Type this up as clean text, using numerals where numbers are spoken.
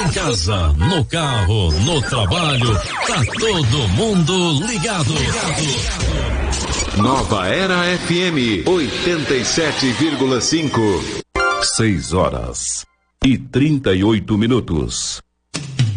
Em casa, no carro, no trabalho, tá todo mundo ligado. Nova Era FM 87,5. 6 horas e 38 minutos.